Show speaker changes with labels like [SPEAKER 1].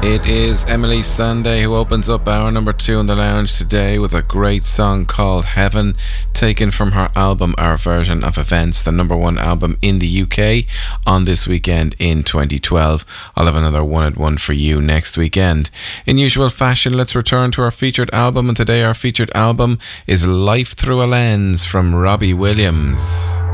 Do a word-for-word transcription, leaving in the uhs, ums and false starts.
[SPEAKER 1] It is Emily Sunday who opens up hour number two in the lounge today with a great song called Heaven, taken from her album Our Version of Events, the number one album in the U K on this weekend in twenty twelve. I'll have another one at one for you next weekend. In usual fashion, let's return to our featured album, and today our featured album is Life Through a Lens from Robbie Williams.